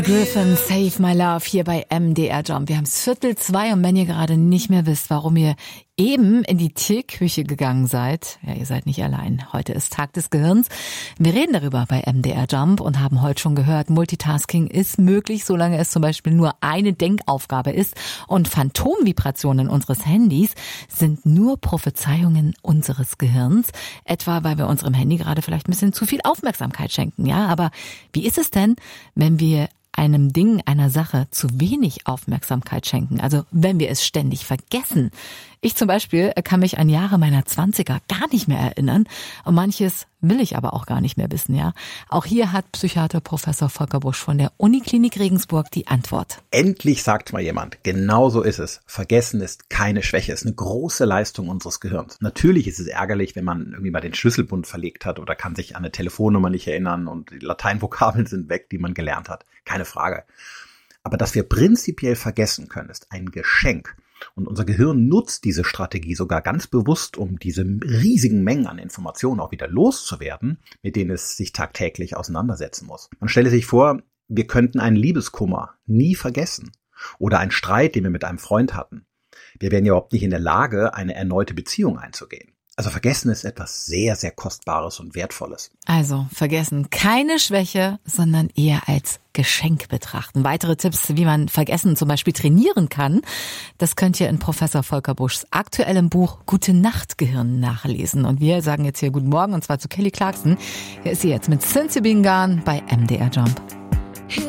Griffin, Save My Love hier bei MDR Jump. Wir haben es 1:45 und wenn ihr gerade nicht mehr wisst, warum ihr eben in die Tierküche gegangen seid, ja, ihr seid nicht allein. Heute ist Tag des Gehirns. Wir reden darüber bei MDR Jump und haben heute schon gehört, Multitasking ist möglich, solange es zum Beispiel nur eine Denkaufgabe ist. Und Phantomvibrationen unseres Handys sind nur Prophezeiungen unseres Gehirns. Etwa, weil wir unserem Handy gerade vielleicht ein bisschen zu viel Aufmerksamkeit schenken. Ja, aber wie ist es denn, wenn wir einem Ding, einer Sache zu wenig Aufmerksamkeit schenken? Also wenn wir es ständig vergessen. Ich zum Beispiel kann mich an Jahre meiner 20er gar nicht mehr erinnern und manches will ich aber auch gar nicht mehr wissen, ja. Auch hier hat Psychiater Professor Volker Busch von der Uniklinik Regensburg die Antwort. Endlich sagt mal jemand, genau so ist es. Vergessen ist keine Schwäche, ist eine große Leistung unseres Gehirns. Natürlich ist es ärgerlich, wenn man irgendwie mal den Schlüsselbund verlegt hat oder kann sich an eine Telefonnummer nicht erinnern und die Lateinvokabeln sind weg, die man gelernt hat. Keine Frage. Aber dass wir prinzipiell vergessen können, ist ein Geschenk. Und unser Gehirn nutzt diese Strategie sogar ganz bewusst, um diese riesigen Mengen an Informationen auch wieder loszuwerden, mit denen es sich tagtäglich auseinandersetzen muss. Man stelle sich vor, wir könnten einen Liebeskummer nie vergessen oder einen Streit, den wir mit einem Freund hatten. Wir wären ja überhaupt nicht in der Lage, eine erneute Beziehung einzugehen. Also Vergessen ist etwas sehr, sehr Kostbares und Wertvolles. Also Vergessen keine Schwäche, sondern eher als Geschenk betrachten. Weitere Tipps, wie man Vergessen zum Beispiel trainieren kann, das könnt ihr in Professor Volker Buschs aktuellem Buch Gute Nacht Gehirn nachlesen. Und wir sagen jetzt hier Guten Morgen und zwar zu Kelly Clarkson. Hier ist sie jetzt mit Since You Been Gone bei MDR Jump.